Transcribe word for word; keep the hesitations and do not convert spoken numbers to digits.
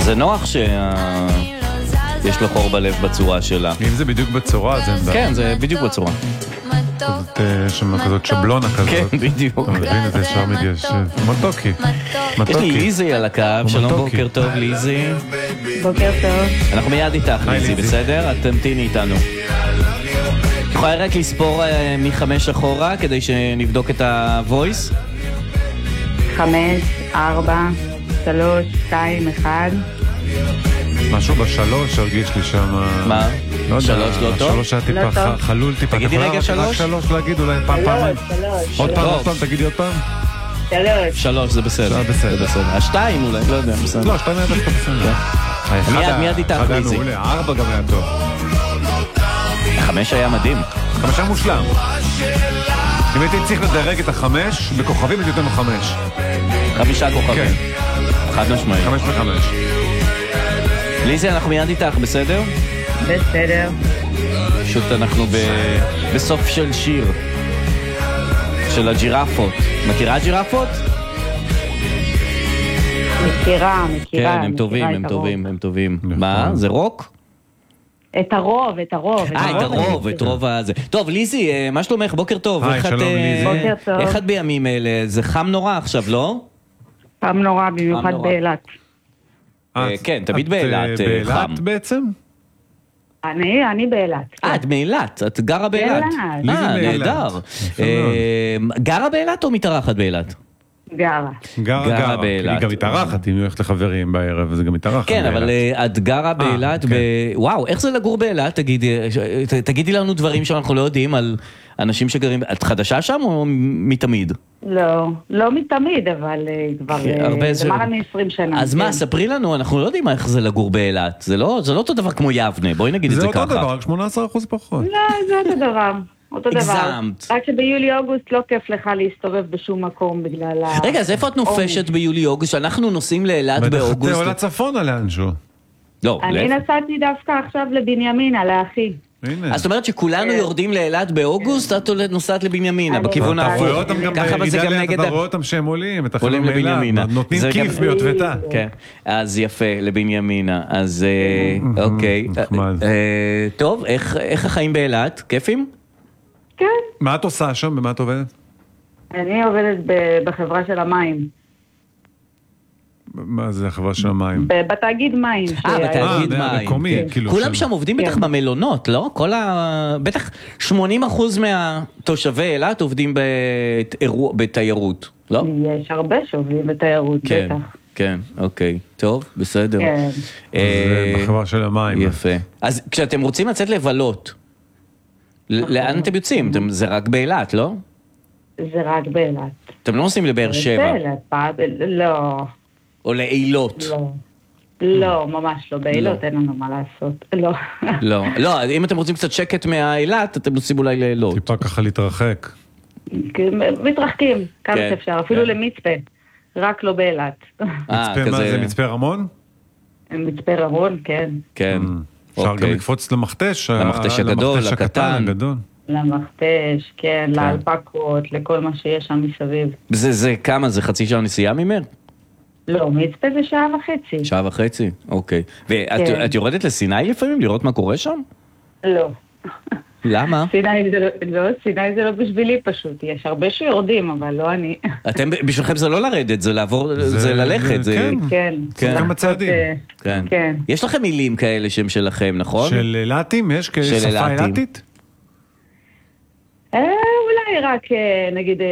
זה נוח שיש לו חור בלב בצורה שלה. אם זה בדיוק בצורה, זה אין בעיה. כן, זה בדיוק בצורה. כזאת, שם כזאת שבלונה כזאת. כן, בדיוק. אתה מבין את זה שם מתיישב. מתוקי. יש לי ליזי על הקו, שלום בוקר טוב ליזי. בוקר טוב. אנחנו מיד איתך ליזי, בסדר? את תמתיני איתנו. את יכולה רק לספור מחמש אחורה כדי שנבדוק את הוויס? חמש, ארבע, שלוש, שתיים, אחד. משהו בשלוש הרגיש לי שם. מה? שלוש לא טוב? שלוש היה טיפה חלול טיפה. תגידי רגע שלוש? רק שלוש להגיד אולי פעם פעמיים. עוד פעם, עוד פעם, תגידי עוד פעם. שלוש. שלוש זה בסדר. בסדר. השתיים אולי, לא יודע, בסדר. לא, שתיים היה דווקא בסדר. מיד, מיד איתך ליזי. ארבע גם היה טוב. חמש היה מדהים. חמש היה מושלם. אם הייתי צריך לדרג את החמש, בכוכבים הייתי יותר מחמש. חמישה כוכבים. חד משמעי. חמש וחמש. ליזי, אנחנו מיד איתך, בסדר? בסדר. פשוט אנחנו בסוף של שיר. של הג'ירפות. מכירה ג'ירפות? מכירה, מכירה. כן, הם טובים, הם טובים, הם טובים. מה? זה רוק? את הרוב, את הרוב. אה, את הרוב, את רוב הזה. טוב, ליזי, מה שלומך? בוקר טוב. היי, שלום ליזי. בוקר טוב. איך את בימים אלה? זה חם נורא עכשיו, לא? פעם נורא, במיוחד באילת. כן, תמיד באילת חם. באילת בעצם? אני, אני באילת. אה, את מאילת, את גרה באילת. באילת. אה, נהדר. גרה באילת או מתארחת באילת? גרה. גרה באילת. היא גם מתארחת, אם היא הולכת לחברים בערב, זה גם מתארחת. כן, אבל את גרה באילת, וואו, איך זה לגור באילת? תגידי לנו דברים שאנחנו לא יודעים על אנשים שגרים, את חדשה שם או מתמיד? לא, לא מתמיד, אבל כבר למעלה מ-עשרים שנה. אז מה, ספרי לנו, אנחנו לא יודעים איך זה לגור באילת, זה לא אותו דבר כמו יבנה, בואי נגיד את זה ככה. זה אותו דבר, רק שמונה עשר אחוז פחות. לא, זה אותו דבר. אותו דבר. הגזמת. רק שביולי-אוגוסט לא כיף לך להסתובב בשום מקום בגלל ה... רגע, אז איפה את נופשת ביולי-אוגוסט? שאנחנו נוסעים לאילת באוגוסט. בטח עולה צפונה לאנשהו. לא, אני נסעתי דווקא עכשיו לבנימינה, לאחי. הנה. אז זאת אומרת שכולנו יורדים לאילת באוגוסט, את נוסעת לבנימינה, בכיוון ההפוך. אתה רואה אותם גם בירידה, אתה רואה אותם שהם עולים, עולים לבנימינה. נותנים כיף ביוטבתה. כן, אז יפה, לבנימינה. אז אוקיי. טוב, איך החיים באילת? כיפים? כן. מה את עושה שם? במה את עובדת? אני עובדת בחברה של המים. מה זה החברה של המים? בתאגיד מים. אה, בתאגיד מים. מקומי, כאילו. כולם שם עובדים בטח במלונות, לא? כל ה... בטח שמונים אחוז מהתושבי אילת עובדים בתיירות, לא? יש הרבה שעובדים בתיירות, בטח. כן, אוקיי. טוב, בסדר. כן. זה בחברה של המים. יפה. אז כשאתם רוצים לצאת לבלות, לאן אתם יוצאים? זה רק באילת, לא? זה רק באילת. אתם לא נוסעים לבאר שבע? לא. או לאילות? לא. לא, ממש לא. באילות אין לנו מה לעשות. לא. לא. לא, אם אתם רוצים קצת שקט מהאילת, אתם נוסעים אולי לאילות. טיפה ככה להתרחק. מתרחקים, כמה שאפשר. אפילו למצפה. רק לא באילת. מצפה, מה זה? מצפה רמון? מצפה רמון, כן. כן. אפשר גם לקפוץ למכתש. למכתש הגדול, הקטן. למכתש, כן, לאלפקות, לכל מה שיש שם מסביב. זה כמה? זה חצי שעה נסיעה ממך? לא, מצפה זה שעה וחצי. שעה וחצי? אוקיי. ואת יורדת לסיני לפעמים לראות מה קורה שם? לא. למה? סיני זה לא, סיני זה לא בשבילי פשוט. יש הרבה שיורדים, אבל לא אני. אתם, בשבילכם זה לא לרדת, זה לעבור, זה ללכת. כן, כן. כן. כמה צעדים. כן. יש לכם מילים כאלה שהם שלכם, נכון? של אילתים? יש שפה אילתית? אולי רק, נגיד...